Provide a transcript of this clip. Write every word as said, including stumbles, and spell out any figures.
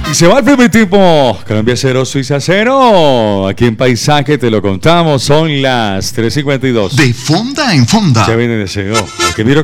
Y se va el primer tiempo. Colombia cero, Suiza cero. Aquí en Paisaje te lo contamos. Son las tres cincuenta y dos. De fonda en fonda. Ya viene deseo. Porque miro